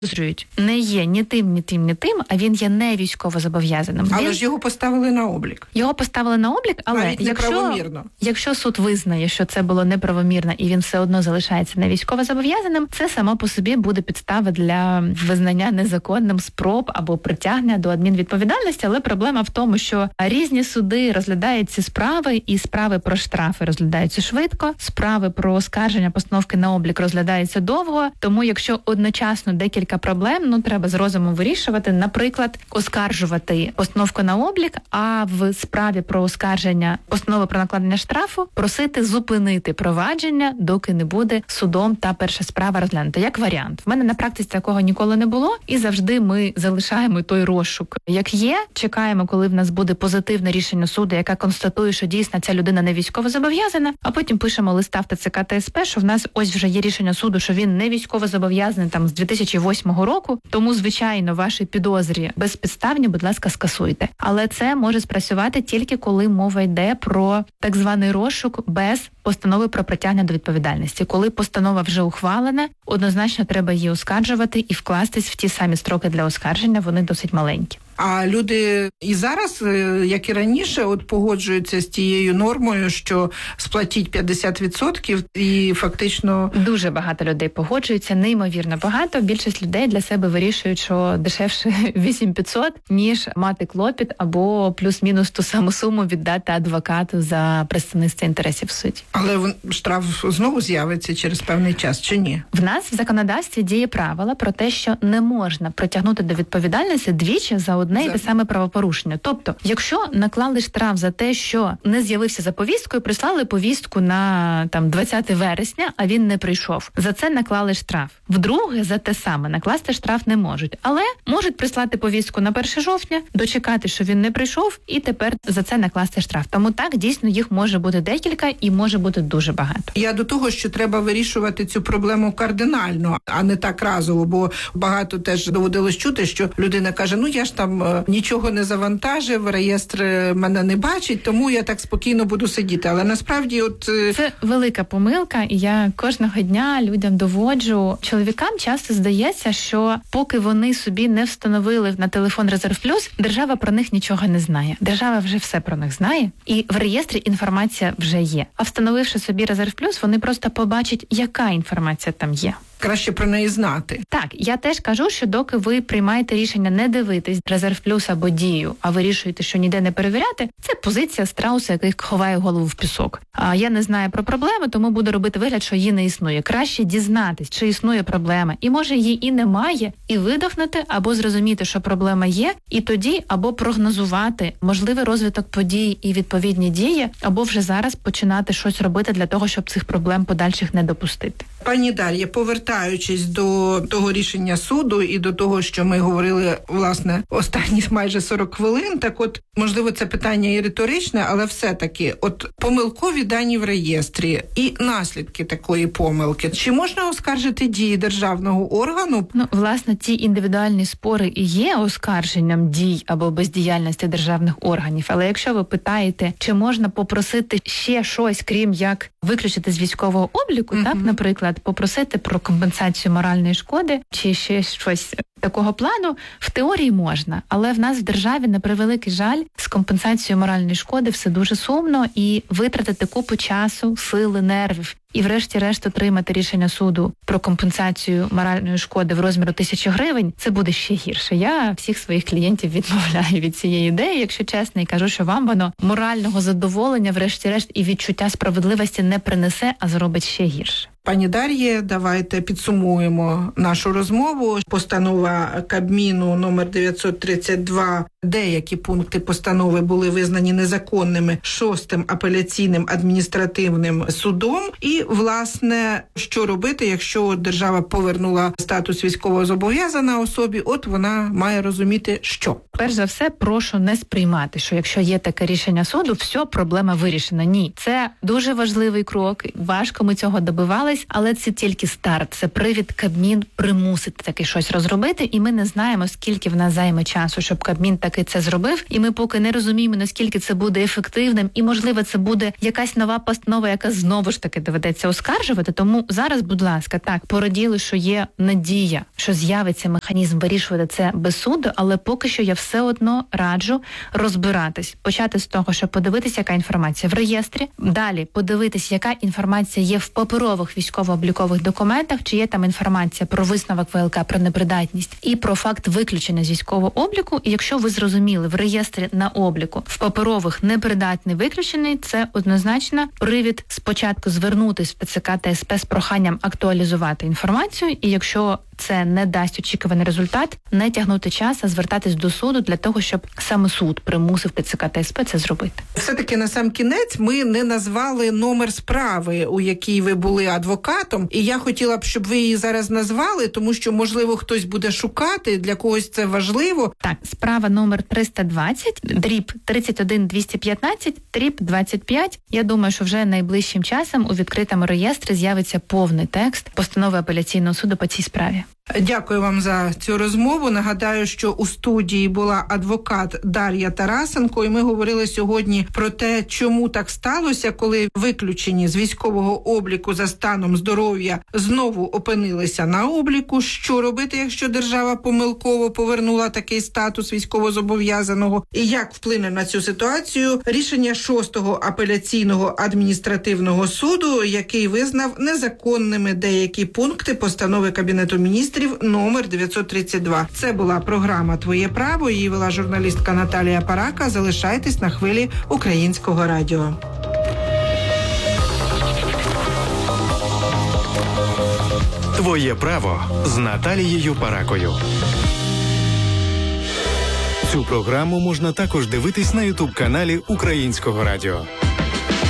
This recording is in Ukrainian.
підозрюють, не є ні тим, а він є не військовозобов'язаним. Але ж його поставили на облік. Його поставили на облік, але якщо суд визнає, що це було неправомірно і він все одно залишається не військовозобов'язаним, це само по собі буде підстава для визнання незаконним спроб або притягнення до адмінвідповідальності, але проблема в тому, що різні суди розглядають ці справи, і справи про штрафи розглядаються швидко, справи про оскарження постановки на облік розглядаються довго, тому якщо одночасно декілька проблем, треба з розумом вирішувати, наприклад, оскаржувати постановку на облік, а в справі про оскарження постанови про накладення штрафу просити зупинити провадження, доки не буде судом та перша справа розглянута. Як варіант. В мене на практиці такого ніколи не було, і завжди ми залишаємо той розшук, як є, чекаємо, коли в нас буде позитивне рішення суду, яке констатує, що дійсно ця людина не військовозобов'язана, а потім пишемо листа в ТЦК та СП, що в нас ось вже є рішення суду, що він не військовозобов'язаний з 2008 року, тому, звичайно, ваші підозрі безпідставні, будь ласка, скасуйте. Але це може спрацювати тільки коли мова йде про так званий розшук без постанови про притягнення до відповідальності. Коли постанова вже ухвалена, однозначно треба її оскаржувати і вкластись в ті самі строки для оскарження, вони досить маленькі. А люди і зараз, як і раніше, погоджуються з тією нормою, що сплатіть 50% і фактично... Дуже багато людей погоджуються, неймовірно багато. Більшість людей для себе вирішують, що дешевше 8500, ніж мати клопіт або плюс-мінус ту саму суму віддати адвокату за представництво інтересів в суді. Але штраф знову з'явиться через певний час, чи ні? В нас в законодавстві діє правило про те, що не можна притягнути до відповідальності двічі за одне і те саме правопорушення. Тобто, якщо наклали штраф за те, що не з'явився за повісткою, прислали повістку на 20 вересня, а він не прийшов. За це наклали штраф. Вдруге, за те саме накласти штраф не можуть. Але можуть прислати повістку на 1 жовтня, дочекати, що він не прийшов, і тепер за це накласти штраф. Тому так, дійсно, їх може бути декілька і може бути дуже багато. Я до того, що треба вирішувати цю проблему кардинально, а не так разово, бо багато теж доводилось чути, що людина каже, я ж нічого не завантажив, реєстр мене не бачить, тому я так спокійно буду сидіти. Але насправді це велика помилка, і я кожного дня людям доводжу. Чоловікам часто здається, що поки вони собі не встановили на телефон Резерв Плюс, держава про них нічого не знає. Держава вже все про них знає, і в реєстрі інформація вже є. А встановивши собі Резерв Плюс, вони просто побачать, яка інформація там є. Краще про неї знати. Так, я теж кажу, що доки ви приймаєте рішення не дивитись Резерв Плюс або Дію, а вирішуєте, що ніде не перевіряти, це позиція страуса, який ховає голову в пісок. А я не знаю про проблеми, тому буду робити вигляд, що її не існує. Краще дізнатись, чи існує проблема. І може її і немає, і видохнути, або зрозуміти, що проблема є, і тоді або прогнозувати можливий розвиток подій і відповідні дії, або вже зараз починати щось робити для того, щоб цих проблем подальших не допустити. Пані Дар'я, повертаючись до того рішення суду і до того, що ми говорили, власне, останні майже 40 хвилин, так можливо, це питання і риторичне, але все-таки, помилкові дані в реєстрі і наслідки такої помилки. Чи можна оскаржити дії державного органу? Власне, ті індивідуальні спори і є оскарженням дій або бездіяльності державних органів. Але якщо ви питаєте, чи можна попросити ще щось, крім як виключити з військового обліку, так, наприклад, попросити про компенсацію моральної шкоди, чи ще щось такого плану, в теорії можна. Але в нас в державі, на превеликий жаль, з компенсацією моральної шкоди все дуже сумно, і витратити купу часу, сили, нервів і врешті-решт отримати рішення суду про компенсацію моральної шкоди в розміру 1000 гривень, це буде ще гірше. Я всіх своїх клієнтів відмовляю від цієї ідеї, якщо чесно, і кажу, що вам воно морального задоволення, врешті-решт, і відчуття справедливості не принесе, а зробить ще гірше. Пані Дар'є, давайте підсумуємо нашу розмову. Постанова Кабміну номер 932. Деякі пункти постанови були визнані незаконними 6-м апеляційним адміністративним судом. І, власне, що робити, якщо держава повернула статус військовозобов'язана особі, вона має розуміти, що. Перш за все, прошу не сприймати, що якщо є таке рішення суду, все, проблема вирішена. Ні. Це дуже важливий крок, важко ми цього добивались, але це тільки старт. Це привід Кабмін примусити таке щось розробити, і ми не знаємо, скільки в нас займе часу, щоб Кабмін так таки це зробив, і ми поки не розуміємо, наскільки це буде ефективним, і, можливо, це буде якась нова постанова, яка знову ж таки доведеться оскаржувати. Тому зараз, будь ласка, так, пораділи, що є надія, що з'явиться механізм вирішувати це без суду, але поки що я все одно раджу розбиратись. Почати з того, щоб подивитися, яка інформація в реєстрі, далі подивитися, яка інформація є в паперових військово-облікових документах, чи є там інформація про висновок ВЛК, про непридатність і про факт виключення з військового обліку. І якщо ви зрозуміли, в реєстрі на обліку в паперових непридатний виключений, це однозначно привід спочатку звернутись в ТЦК та СП з проханням актуалізувати інформацію, і якщо це не дасть очікуваний результат, не тягнути час, а звертатись до суду для того, щоб саме суд примусив ТЦК та СП це зробити. Все-таки на сам кінець ми не назвали номер справи, у якій ви були адвокатом, і я хотіла б, щоб ви її зараз назвали, тому що, можливо, хтось буде шукати, для когось це важливо. Так, справа номер 320/31215/25. Я думаю, що вже найближчим часом у відкритому реєстрі з'явиться повний текст постанови апеляційного суду по цій справі. Дякую вам за цю розмову. Нагадаю, що у студії була адвокат Дар'я Тарасенко, і ми говорили сьогодні про те, чому так сталося, коли виключені з військового обліку за станом здоров'я знову опинилися на обліку. Що робити, якщо держава помилково повернула такий статус військовозобов'язаного? І як вплине на цю ситуацію рішення 6-го апеляційного адміністративного суду, який визнав незаконними деякі пункти постанови Кабінету міністрів номер 932. Це була програма «Твоє право». Її вела журналістка Наталія Парака. Залишайтесь на хвилі Українського радіо. «Твоє право» з Наталією Паракою. Цю програму можна також дивитись на YouTube-каналі Українського радіо.